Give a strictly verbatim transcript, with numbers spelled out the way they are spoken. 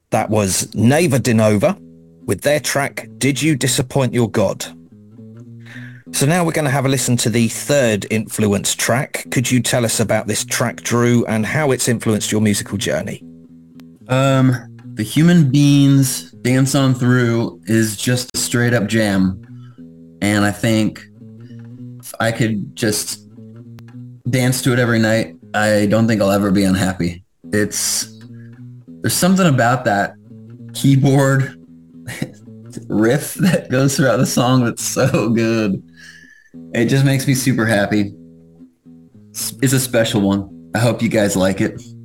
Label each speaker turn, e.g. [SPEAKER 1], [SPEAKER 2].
[SPEAKER 1] That was Neva Dinova with their track, Did You Disappoint Your God? So now we're going to have a listen to the third influence track. Could you tell us about this track, Drew, and how it's influenced your musical journey?
[SPEAKER 2] Um, the Human Beings Dance On Through is just a straight up jam. And I think if I could just dance to it every night, I don't think I'll ever be unhappy. It's, there's something about that keyboard riff that goes throughout the song that's so good. It just makes me super happy. It's a special one. I hope you guys like it.